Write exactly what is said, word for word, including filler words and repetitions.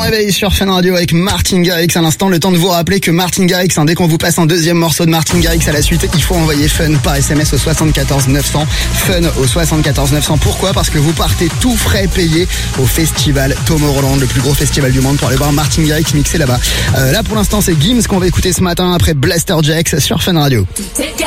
réveil sur Fun Radio avec Martin Garrix à l'instant. Le temps de vous rappeler que Martin Garrix, hein, dès qu'on vous passe un deuxième morceau de Martin Garrix à la suite, il faut envoyer Fun par S M S au soixante-quatorze neuf cents. Fun au soixante-quatorze neuf cents. Pourquoi ? Parce que vous partez tout frais payé au festival Tomorrowland, le plus gros festival du monde, pour aller voir Martin Garrix mixer là-bas. Euh, là pour l'instant c'est Gims qu'on va écouter ce matin après Blaster Jacks sur Fun Radio.